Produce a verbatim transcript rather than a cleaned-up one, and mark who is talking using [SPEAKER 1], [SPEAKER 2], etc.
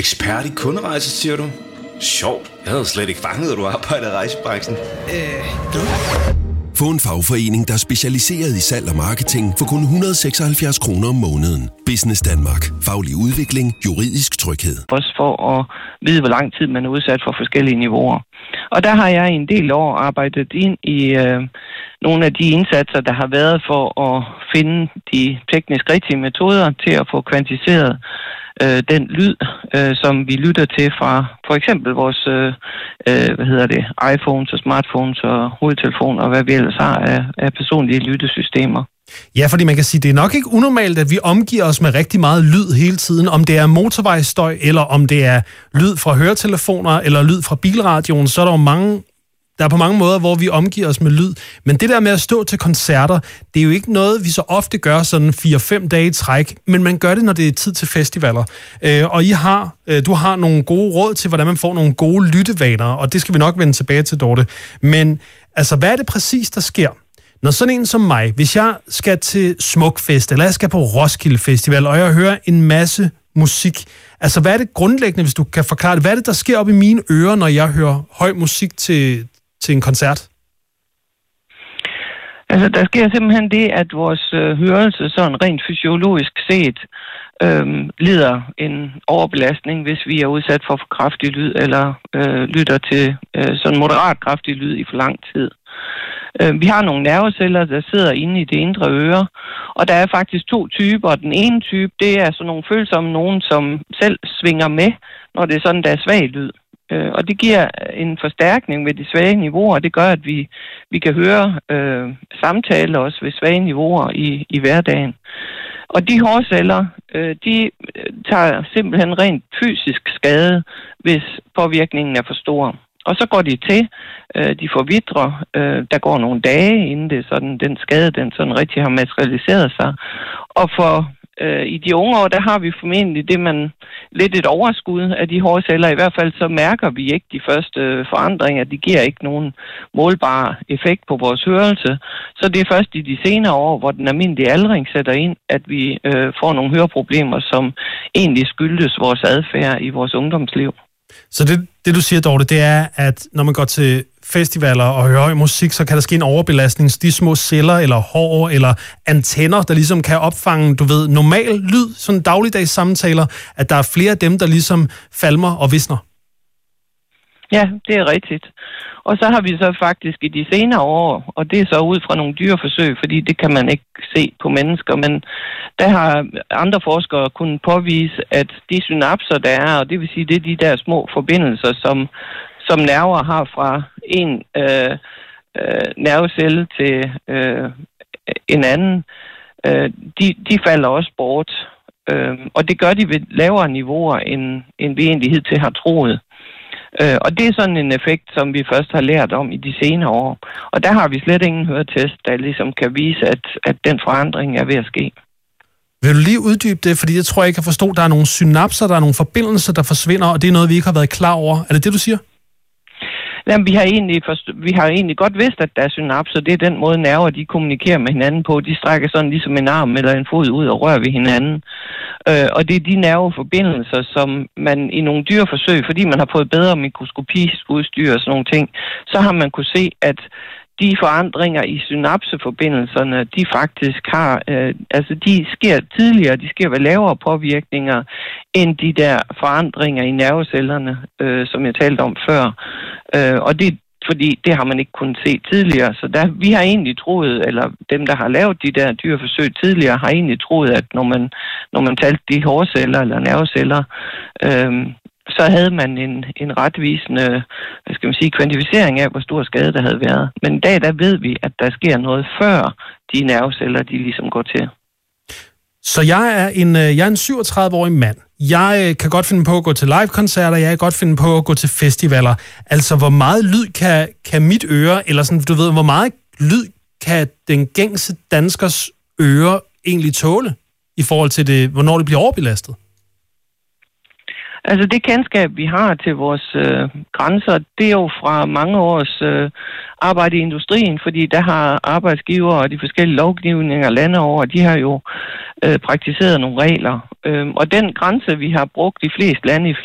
[SPEAKER 1] ekspert i kunderejser, siger du? Sjovt. Jeg havde slet ikke fanget, at du arbejder i rejsebranchen.
[SPEAKER 2] Øh, du?
[SPEAKER 3] Få en fagforening, der er specialiseret i salg og marketing for kun et hundrede og seksoghalvfjerds kroner om måneden. Business Danmark. Faglig udvikling. Juridisk tryghed.
[SPEAKER 4] Også for at vide, hvor lang tid man er udsat for forskellige niveauer. Og der har jeg i en del år arbejdet ind i øh, nogle af de indsatser, der har været for at finde de teknisk rigtige metoder til at få kvantificeret øh, den lyd, øh, som vi lytter til fra for eksempel vores øh, øh, hvad hedder det, iPhones og smartphones og hovedtelefoner og hvad vi ellers har af, af personlige lyttesystemer.
[SPEAKER 2] Ja, fordi man kan sige, det er nok ikke unormalt, at vi omgiver os med rigtig meget lyd hele tiden. Om det er motorvejsstøj, eller om det er lyd fra høretelefoner, eller lyd fra bilradioen, så er der jo mange, der er på mange måder, hvor vi omgiver os med lyd. Men det der med at stå til koncerter, det er jo ikke noget, vi så ofte gør sådan fire fem dage i træk, men man gør det, når det er tid til festivaler. Øh, og I har, øh, du har nogle gode råd til, hvordan man får nogle gode lyttevaner, og det skal vi nok vende tilbage til, Dorte. Men altså, hvad er det præcis, der sker? Når sådan en som mig, hvis jeg skal til Smukfest, eller jeg skal på Roskilde Festival, og jeg hører en masse musik, altså hvad er det grundlæggende, hvis du kan forklare det? Hvad er det, der sker op i mine ører, når jeg hører høj musik til, til en koncert?
[SPEAKER 4] Altså, der sker simpelthen det, at vores øh, hørelse, sådan rent fysiologisk set, øh, lider en overbelastning, hvis vi er udsat for for kraftig lyd, eller øh, lytter til øh, sådan moderat kraftig lyd i for lang tid. Vi har nogle nerveceller, der sidder inde i det indre øre, og der er faktisk to typer. Den ene type, det er sådan nogle følsomme nogen, som selv svinger med, når det er sådan, der er svag lyd. Og det giver en forstærkning ved de svage niveauer, og det gør, at vi, vi kan høre øh, samtaler også ved svage niveauer i, i hverdagen. Og de hårceller, øh, de tager simpelthen rent fysisk skade, hvis påvirkningen er for stor. Og så går de til, øh, de forvitrer, øh, der går nogle dage, inden det sådan, den skade, den sådan rigtig har materialiseret sig. Og for øh, i de unge år, der har vi formentlig det, man lidt et overskud af de hårceller. I hvert fald så mærker vi ikke de første øh, forandringer. De giver ikke nogen målbar effekt på vores hørelse. Så det er først i de senere år, hvor den almindelige aldring sætter ind, at vi øh, får nogle høreproblemer, som egentlig skyldes vores adfærd i vores ungdomsliv.
[SPEAKER 2] Så det, det du siger, Dorte, det er, at når man går til festivaler og hører høj musik, så kan der ske en overbelastning. De små celler eller hår eller antenner, der ligesom kan opfange, du ved, normal lyd, sådan dagligdags samtaler, at der er flere af dem, der ligesom falmer og visner.
[SPEAKER 4] Ja, det er rigtigt. Og så har vi så faktisk i de senere år, og det er så ud fra nogle dyreforsøg, fordi det kan man ikke se på mennesker, men der har andre forskere kunnet påvise, at de synapser, der er, og det vil sige, det er de der små forbindelser, som, som nerver har fra en øh, øh, nervecelle til øh, en anden, øh, de, de falder også bort. Øh, og det gør de ved lavere niveauer, end, end vi egentlig hidtil har troet. Øh, og det er sådan en effekt, som vi først har lært om i de senere år. Og der har vi slet ingen høretest, der ligesom kan vise, at, at den forandring er ved at ske.
[SPEAKER 2] Vil du lige uddybe det? Fordi jeg tror, jeg kan forstå, at der er nogle synapser, der er nogle forbindelser, der forsvinder, og det er noget, vi ikke har været klar over. Er det det, du siger?
[SPEAKER 4] Jamen, vi har egentlig, forst- vi har egentlig godt vidst, at der er synapser. Det er den måde, nerver de kommunikerer med hinanden på. De strækker sådan ligesom en arm eller en fod ud og rører ved hinanden. Øh, og det er de nerveforbindelser, som man i nogle dyreforsøg, fordi man har fået bedre mikroskopiudstyr og sådan nogle ting, så har man kunne se, at de forandringer i synapseforbindelserne, de faktisk har, øh, altså de sker tidligere, de sker ved lavere påvirkninger, end de der forandringer i nervecellerne, øh, som jeg talte om før. Øh, og det fordi det har man ikke kunnet se tidligere. Så der, vi har egentlig troet, eller dem, der har lavet de der dyreforsøg tidligere, har egentlig troet, at når man, når man talte de hårceller eller nerveceller, øh, så havde man en, en retvisende, hvad skal man sige, kvantificering af, hvor stor skade der havde været. Men i dag, der ved vi, at der sker noget før de nerveceller, de ligesom går til.
[SPEAKER 2] Så jeg er en, jeg er en syvogtredive-årig mand. Jeg kan godt finde på at gå til live-koncerter, jeg kan godt finde på at gå til festivaler. Altså, hvor meget lyd kan, kan mit øre, eller sådan, du ved, hvor meget lyd kan den gængse danskers øre egentlig tåle, i forhold til det, hvornår det bliver overbelastet?
[SPEAKER 4] Altså det kendskab, vi har til vores øh, grænser, det er jo fra mange års øh, arbejde i industrien, fordi der har arbejdsgiver og de forskellige lovgivninger lande over, de har jo øh, praktiseret nogle regler. Øh, og den grænse, vi har brugt i flest lande i